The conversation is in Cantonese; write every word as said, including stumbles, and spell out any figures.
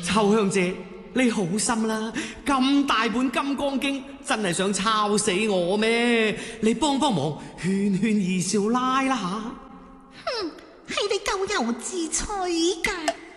秋香姐，你好心啦，咁大本《金剛經》真係想抄死我咩？你幫幫忙，勸勸二少奶啦吓。 哼，係你咎由自取㗎。